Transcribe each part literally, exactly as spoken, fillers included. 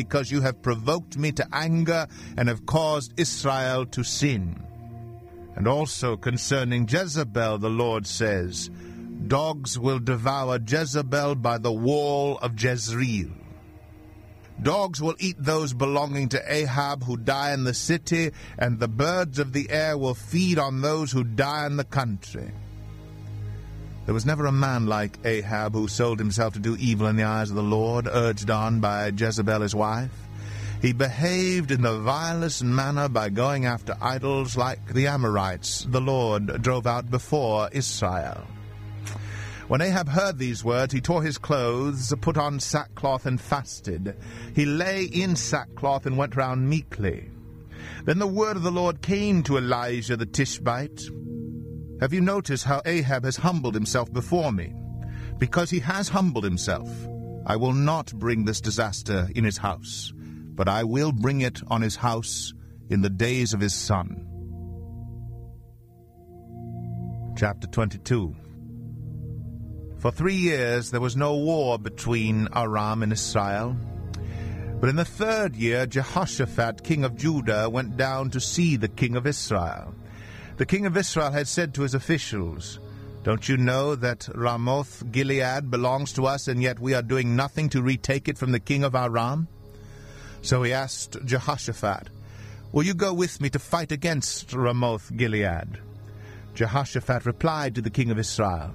because you have provoked me to anger and have caused Israel to sin. And also concerning Jezebel, the Lord says, dogs will devour Jezebel by the wall of Jezreel. Dogs will eat those belonging to Ahab who die in the city, and the birds of the air will feed on those who die in the country. There was never a man like Ahab who sold himself to do evil in the eyes of the Lord, urged on by Jezebel his wife. He behaved in the vilest manner by going after idols like the Amorites the Lord drove out before Israel. When Ahab heard these words, he tore his clothes, put on sackcloth, and fasted. He lay in sackcloth and went round meekly. Then the word of the Lord came to Elijah the Tishbite. Have you noticed how Ahab has humbled himself before me? Because he has humbled himself, I will not bring this disaster in his house, but I will bring it on his house in the days of his son. Chapter twenty-two. For three years there was no war between Aram and Israel. But in the third year Jehoshaphat, king of Judah, went down to see the king of Israel. The king of Israel had said to his officials, "Don't you know that Ramoth Gilead belongs to us, and yet we are doing nothing to retake it from the king of Aram?" So he asked Jehoshaphat, "Will you go with me to fight against Ramoth Gilead?" Jehoshaphat replied to the king of Israel,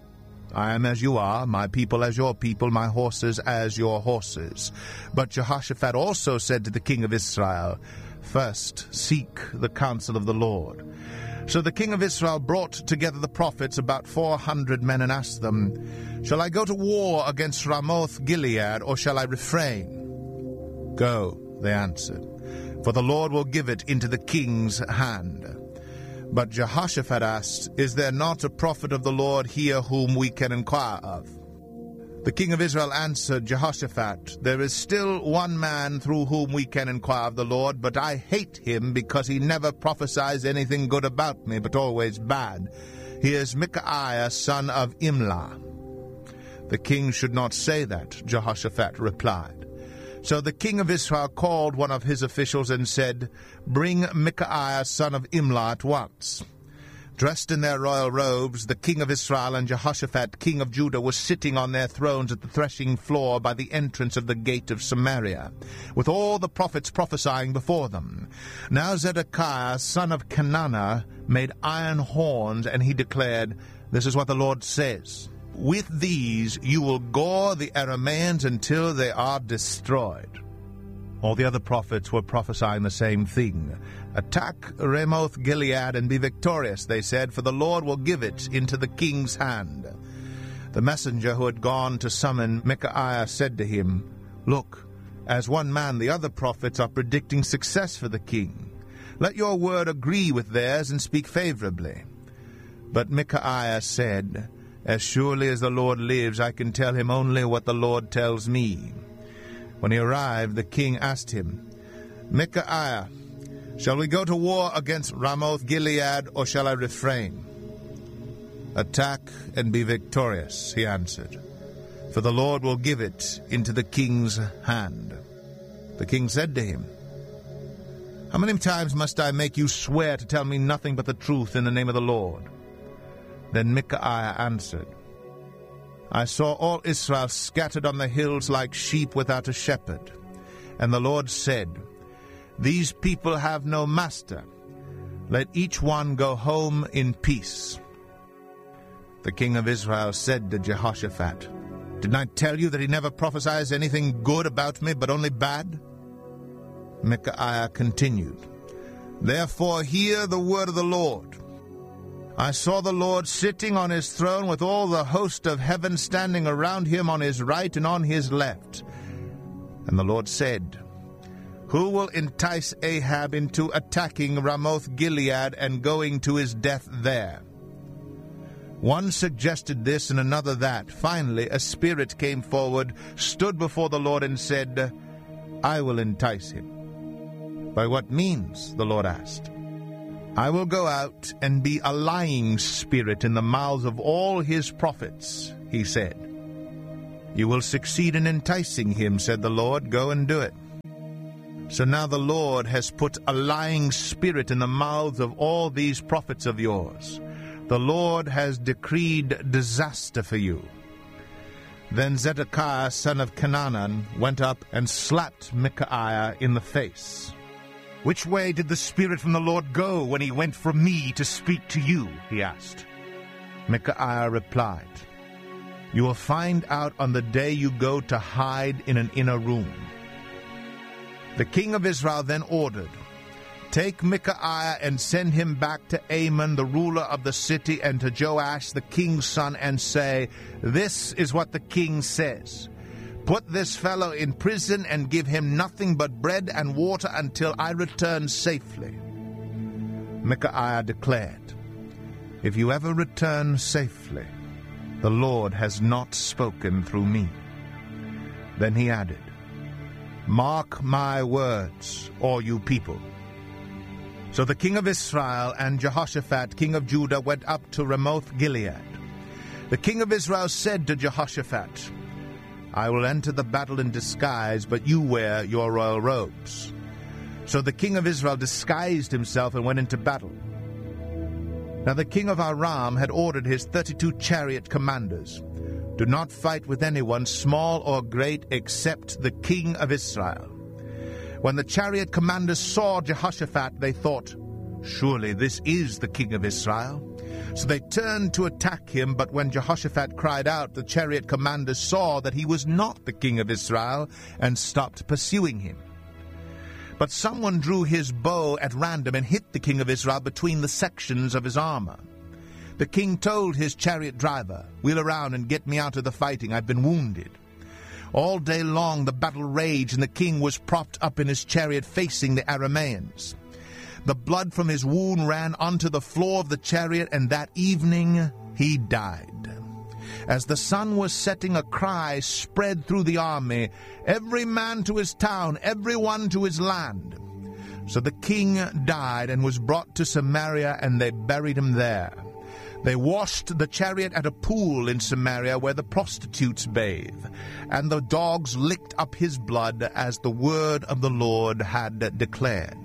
"I am as you are, my people as your people, my horses as your horses." But Jehoshaphat also said to the king of Israel, "First seek the counsel of the Lord." So the king of Israel brought together the prophets, about four hundred men, and asked them, "Shall I go to war against Ramoth Gilead, or shall I refrain?" "Go," they answered, "for the Lord will give it into the king's hand." But Jehoshaphat asked, "Is there not a prophet of the Lord here whom we can inquire of?" The king of Israel answered Jehoshaphat, "There is still one man through whom we can inquire of the Lord, but I hate him because he never prophesies anything good about me, but always bad. He is Micaiah, son of Imlah." "The king should not say that," Jehoshaphat replied. So the king of Israel called one of his officials and said, "Bring Micaiah, son of Imlah, at once." Dressed in their royal robes, the king of Israel and Jehoshaphat, king of Judah, were sitting on their thrones at the threshing floor by the entrance of the gate of Samaria, with all the prophets prophesying before them. Now Zedekiah, son of Kenana, made iron horns, and he declared, "This is what the Lord says. With these you will gore the Arameans until they are destroyed." All the other prophets were prophesying the same thing. "Attack Ramoth Gilead and be victorious," they said, "for the Lord will give it into the king's hand." The messenger who had gone to summon Micaiah said to him, "Look, as one man the other prophets are predicting success for the king. Let your word agree with theirs and speak favorably." But Micaiah said, "As surely as the Lord lives, I can tell him only what the Lord tells me." When he arrived, the king asked him, "Micaiah, shall we go to war against Ramoth Gilead, or shall I refrain?" "Attack and be victorious," he answered, "for the Lord will give it into the king's hand." The king said to him, "How many times must I make you swear to tell me nothing but the truth in the name of the Lord?" Then Micaiah answered, "I saw all Israel scattered on the hills like sheep without a shepherd. And the Lord said, 'These people have no master. Let each one go home in peace.'" The king of Israel said to Jehoshaphat, "Didn't I tell you that he never prophesies anything good about me, but only bad?" Micaiah continued, "Therefore hear the word of the Lord. I saw the Lord sitting on his throne with all the host of heaven standing around him on his right and on his left. And the Lord said, 'Who will entice Ahab into attacking Ramoth Gilead and going to his death there?' One suggested this and another that. Finally, a spirit came forward, stood before the Lord, and said, 'I will entice him.' 'By what means?' the Lord asked. 'I will go out and be a lying spirit in the mouths of all his prophets,' he said. 'You will succeed in enticing him,' said the Lord. 'Go and do it.' So now the Lord has put a lying spirit in the mouths of all these prophets of yours. The Lord has decreed disaster for you." Then Zedekiah son of Kenaana went up and slapped Micaiah in the face. "Which way did the Spirit from the Lord go when he went from me to speak to you?" he asked. Micaiah replied, "You will find out on the day you go to hide in an inner room." The king of Israel then ordered, "Take Micaiah and send him back to Amon, the ruler of the city, and to Joash, the king's son, and say, 'This is what the king says. Put this fellow in prison and give him nothing but bread and water until I return safely.'" Micaiah declared, "If you ever return safely, the Lord has not spoken through me." Then he added, "Mark my words, all you people." So the king of Israel and Jehoshaphat, king of Judah, went up to Ramoth Gilead. The king of Israel said to Jehoshaphat, "I will enter the battle in disguise, but you wear your royal robes." So the king of Israel disguised himself and went into battle. Now the king of Aram had ordered his thirty-two chariot commanders, "Do not fight with anyone, small or great, except the king of Israel." When the chariot commanders saw Jehoshaphat, they thought, "Surely this is the king of Israel." So they turned to attack him, but when Jehoshaphat cried out, the chariot commanders saw that he was not the king of Israel and stopped pursuing him. But someone drew his bow at random and hit the king of Israel between the sections of his armor. The king told his chariot driver, "Wheel around and get me out of the fighting. I've been wounded." All day long the battle raged, and the king was propped up in his chariot facing the Arameans. The blood from his wound ran onto the floor of the chariot, and that evening he died. As the sun was setting, a cry spread through the army, "Every man to his town, every one to his land." So the king died and was brought to Samaria, and they buried him there. They washed the chariot at a pool in Samaria where the prostitutes bathe, and the dogs licked up his blood as the word of the Lord had declared.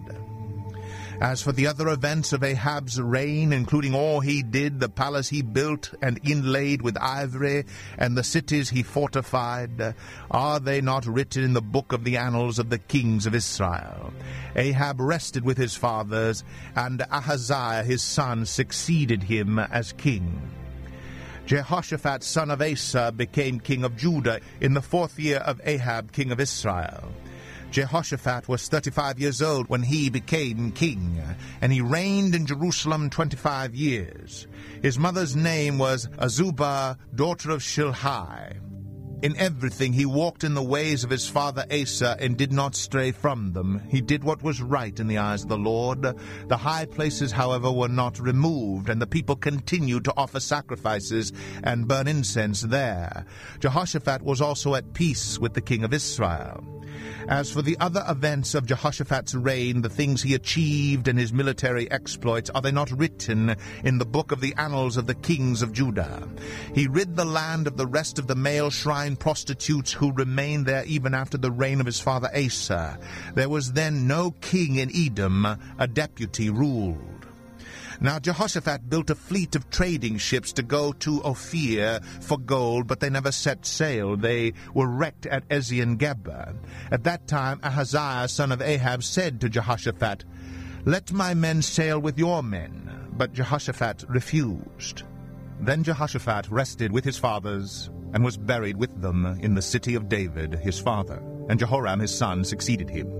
As for the other events of Ahab's reign, including all he did, the palace he built and inlaid with ivory, and the cities he fortified, are they not written in the book of the annals of the kings of Israel? Ahab rested with his fathers, and Ahaziah his son succeeded him as king. Jehoshaphat son of Asa became king of Judah in the fourth year of Ahab king of Israel. Jehoshaphat was thirty-five years old when he became king, and he reigned in Jerusalem twenty-five years. His mother's name was Azubah, daughter of Shilhi. In everything he walked in the ways of his father Asa and did not stray from them. He did what was right in the eyes of the Lord. The high places, however, were not removed, and the people continued to offer sacrifices and burn incense there. Jehoshaphat was also at peace with the king of Israel. As for the other events of Jehoshaphat's reign, the things he achieved and his military exploits, are they not written in the book of the annals of the kings of Judah? He rid the land of the rest of the male shrine prostitutes who remained there even after the reign of his father Asa. There was then no king in Edom, a deputy ruled. Now Jehoshaphat built a fleet of trading ships to go to Ophir for gold, but they never set sail. They were wrecked at Ezion-Geber. At that time Ahaziah, son of Ahab, said to Jehoshaphat, "Let my men sail with your men." But Jehoshaphat refused. Then Jehoshaphat rested with his fathers and was buried with them in the city of David, his father, and Jehoram his son succeeded him.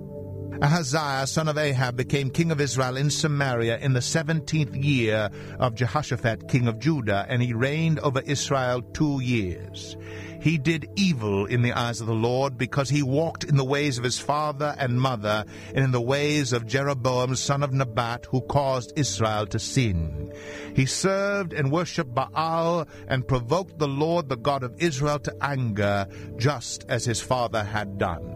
Ahaziah, son of Ahab, became king of Israel in Samaria in the seventeenth year of Jehoshaphat, king of Judah, and he reigned over Israel two years. He did evil in the eyes of the Lord, because he walked in the ways of his father and mother, and in the ways of Jeroboam, son of Nebat, who caused Israel to sin. He served and worshipped Baal, and provoked the Lord, the God of Israel, to anger, just as his father had done.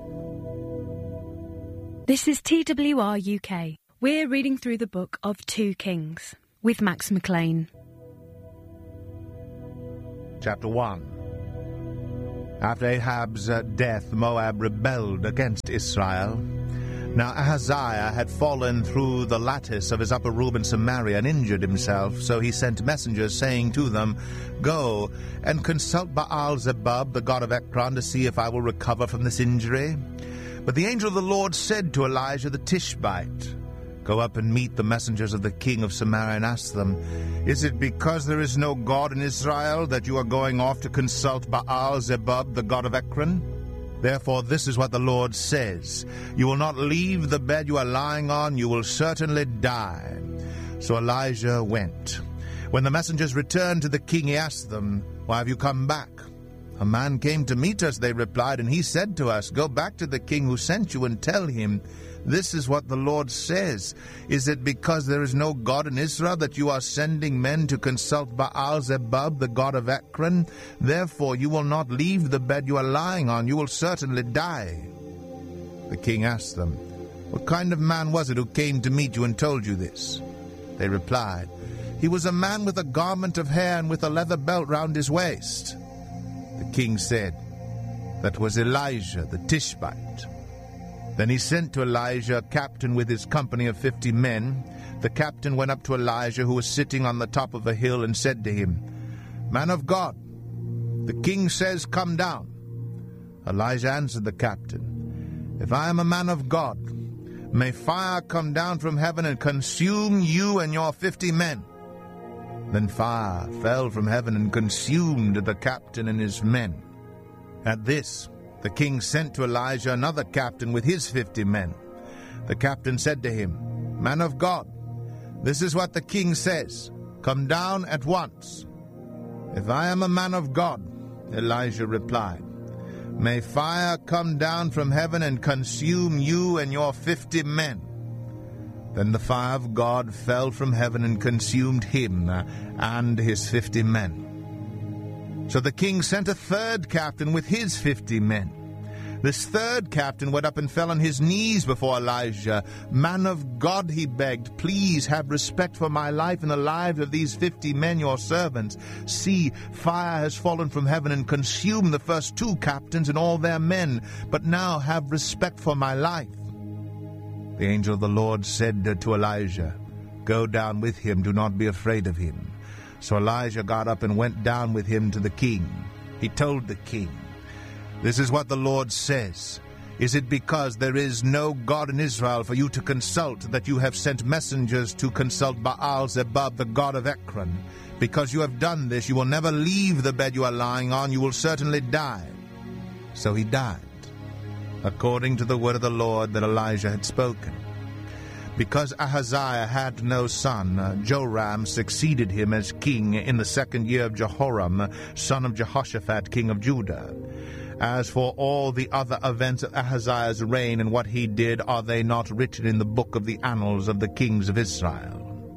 This is T W R U K. We're reading through the book of Two Kings with Max McLean. Chapter one. After Ahab's uh, death, Moab rebelled against Israel. Now Ahaziah had fallen through the lattice of his upper room in Samaria and injured himself, so he sent messengers, saying to them, Go and consult Baal-zebub, the god of Ekron, to see if I will recover from this injury. But the angel of the Lord said to Elijah the Tishbite, Go up and meet the messengers of the king of Samaria and ask them, Is it because there is no God in Israel that you are going off to consult Baal-zebub, the god of Ekron? Therefore this is what the Lord says, You will not leave the bed you are lying on, you will certainly die. So Elijah went. When the messengers returned to the king, he asked them, Why have you come back? A man came to meet us, they replied, and he said to us, Go back to the king who sent you and tell him, This is what the Lord says. Is it because there is no God in Israel that you are sending men to consult Baal-zebub, the god of Ekron? Therefore you will not leave the bed you are lying on. You will certainly die. The king asked them, What kind of man was it who came to meet you and told you this? They replied, He was a man with a garment of hair and with a leather belt round his waist. The king said, That was Elijah the Tishbite. Then he sent to Elijah a captain with his company of fifty men. The captain went up to Elijah, who was sitting on the top of a hill, and said to him, Man of God, the king says, Come down. Elijah answered the captain, If I am a man of God, may fire come down from heaven and consume you and your fifty men. Then fire fell from heaven and consumed the captain and his men. At this, the king sent to Elijah another captain with his fifty men. The captain said to him, Man of God, this is what the king says. Come down at once. If I am a man of God, Elijah replied, may fire come down from heaven and consume you and your fifty men. Then the fire of God fell from heaven and consumed him and his fifty men. So the king sent a third captain with his fifty men. This third captain went up and fell on his knees before Elijah. Man of God, he begged, please have respect for my life and the lives of these fifty men, your servants. See, fire has fallen from heaven and consumed the first two captains and all their men. But now have respect for my life. The angel of the Lord said to Elijah, Go down with him, do not be afraid of him. So Elijah got up and went down with him to the king. He told the king, This is what the Lord says. Is it because there is no God in Israel for you to consult that you have sent messengers to consult Baal-zebub, the god of Ekron? Because you have done this, you will never leave the bed you are lying on. You will certainly die. So he died, according to the word of the Lord that Elijah had spoken. Because Ahaziah had no son, Joram succeeded him as king in the second year of Jehoram, son of Jehoshaphat, king of Judah. As for all the other events of Ahaziah's reign and what he did, are they not written in the book of the annals of the kings of Israel?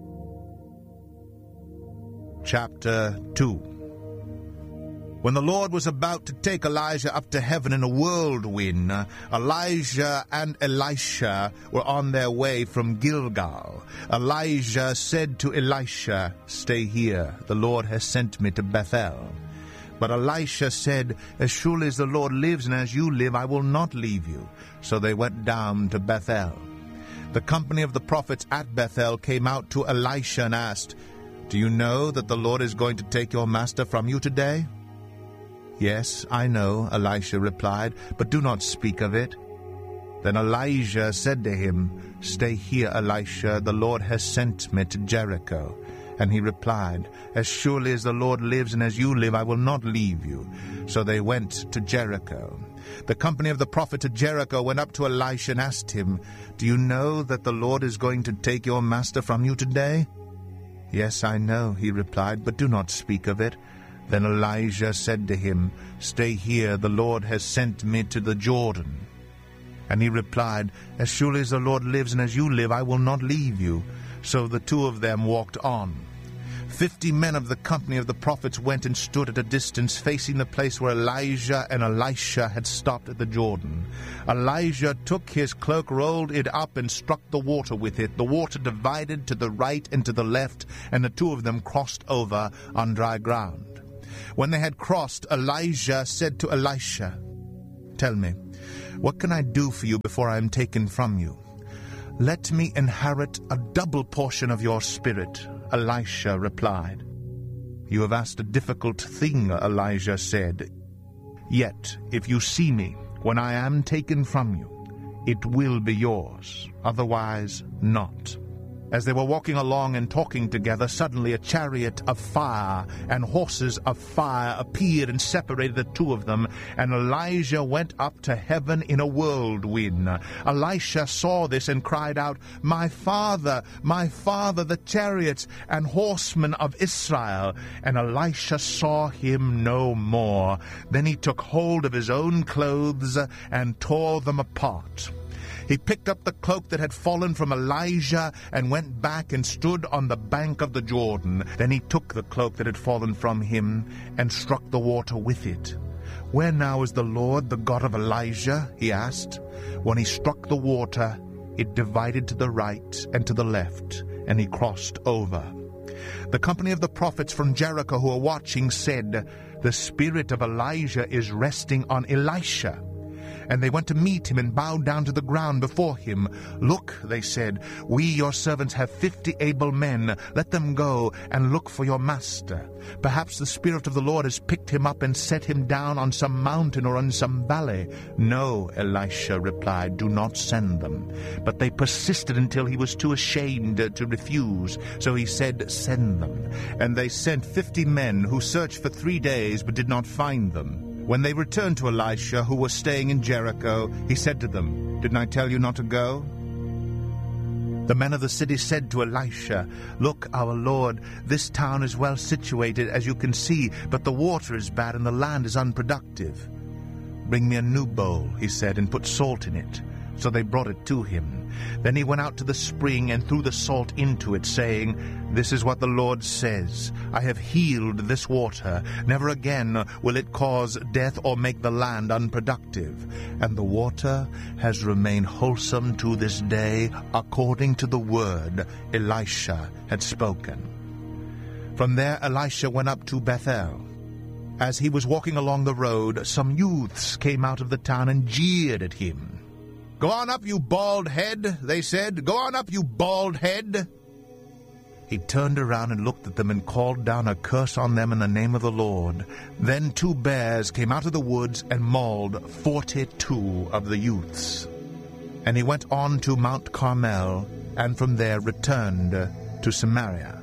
Chapter two. When the Lord was about to take Elijah up to heaven in a whirlwind, Elijah and Elisha were on their way from Gilgal. Elijah said to Elisha, Stay here, the Lord has sent me to Bethel. But Elisha said, As surely as the Lord lives and as you live, I will not leave you. So they went down to Bethel. The company of the prophets at Bethel came out to Elisha and asked, Do you know that the Lord is going to take your master from you today? Yes, I know, Elisha replied, but do not speak of it. Then Elijah said to him, Stay here, Elisha, the Lord has sent me to Jericho. And he replied, As surely as the Lord lives and as you live, I will not leave you. So they went to Jericho. The company of the prophets at Jericho went up to Elisha and asked him, Do you know that the Lord is going to take your master from you today? Yes, I know, he replied, but do not speak of it. Then Elijah said to him, Stay here, the Lord has sent me to the Jordan. And he replied, As surely as the Lord lives and as you live, I will not leave you. So the two of them walked on. Fifty men of the company of the prophets went and stood at a distance, facing the place where Elijah and Elisha had stopped at the Jordan. Elijah took his cloak, rolled it up, and struck the water with it. The water divided to the right and to the left, and the two of them crossed over on dry ground. When they had crossed, Elijah said to Elisha, "Tell me, what can I do for you before I am taken from you?" "Let me inherit a double portion of your spirit," Elisha replied. "You have asked a difficult thing," Elijah said. "Yet, if you see me when I am taken from you, it will be yours, otherwise not." As they were walking along and talking together, suddenly a chariot of fire and horses of fire appeared and separated the two of them, and Elijah went up to heaven in a whirlwind. Elisha saw this and cried out, "My father, my father, the chariots and horsemen of Israel!" And Elisha saw him no more. Then he took hold of his own clothes and tore them apart. He picked up the cloak that had fallen from Elijah and went back and stood on the bank of the Jordan. Then he took the cloak that had fallen from him and struck the water with it. "Where now is the Lord, the God of Elijah?" he asked. When he struck the water, it divided to the right and to the left, and he crossed over. The company of the prophets from Jericho who were watching said, "The spirit of Elijah is resting on Elisha." And they went to meet him and bowed down to the ground before him. "Look," they said, "we your servants have fifty able men. Let them go and look for your master. Perhaps the Spirit of the Lord has picked him up and set him down on some mountain or in some valley." "No," Elisha replied, "do not send them." But they persisted until he was too ashamed to refuse. So he said, "Send them." And they sent fifty men who searched for three days but did not find them. When they returned to Elisha, who was staying in Jericho, he said to them, "Didn't I tell you not to go?" The men of the city said to Elisha, "Look, our lord, this town is well situated, as you can see, but the water is bad and the land is unproductive." "Bring me a new bowl," he said, "and put salt in it." So they brought it to him. Then he went out to the spring and threw the salt into it, saying, "This is what the Lord says, I have healed this water. Never again will it cause death or make the land unproductive." And the water has remained wholesome to this day, according to the word Elisha had spoken. From there Elisha went up to Bethel. As he was walking along the road, some youths came out of the town and jeered at him. "Go on up, you bald head," they said. "Go on up, you bald head." He turned around and looked at them and called down a curse on them in the name of the Lord. Then two bears came out of the woods and mauled forty-two of the youths. And he went on to Mount Carmel, and from there returned to Samaria.